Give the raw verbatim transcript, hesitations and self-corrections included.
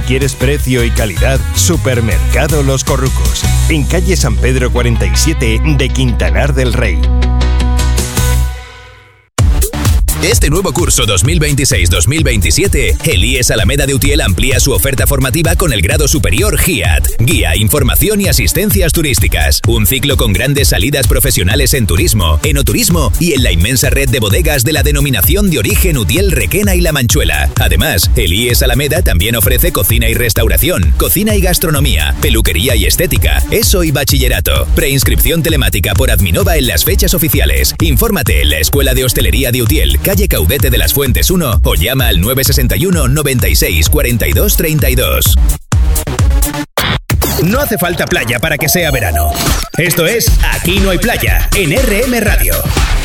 quieres precio y calidad, Supermercado Los Corrucos, en calle San Pedro cuarenta y siete de Quintanar del Rey. Este nuevo curso dos mil veintiséis dos mil veintisiete, el I E S Alameda de Utiel amplía su oferta formativa con el grado superior G I A T, Guía, Información y Asistencias Turísticas. Un ciclo con grandes salidas profesionales en turismo, enoturismo y en la inmensa red de bodegas de la denominación de origen Utiel, Requena y La Manchuela. Además, el I E S Alameda también ofrece cocina y restauración, cocina y gastronomía, peluquería y estética, ESO y bachillerato. Preinscripción telemática por Adminova en las fechas oficiales. Infórmate en la Escuela de Hostelería de Utiel, calle Caudete de las Fuentes uno, o llama al nueve seis uno, noventa y seis, cuarenta y dos, treinta y dos. No hace falta playa para que sea verano. Esto es Aquí no hay playa, en R M Radio.